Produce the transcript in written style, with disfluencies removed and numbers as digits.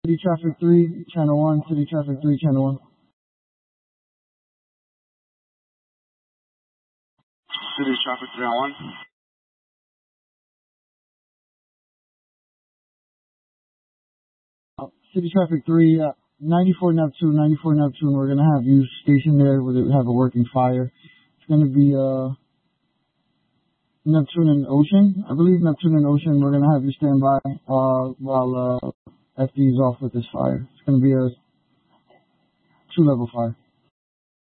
City Traffic 3, Channel 1, City Traffic 3, Channel 1. City Traffic 3 on 1. City Traffic 3, 94 Neptune, 94 Neptune. We're going to have you stationed there where they have a working fire. It's going to be Neptune and Ocean. I believe Neptune and Ocean. We're going to have you stand by while FD is off with this fire. It's going to be a 2-level fire.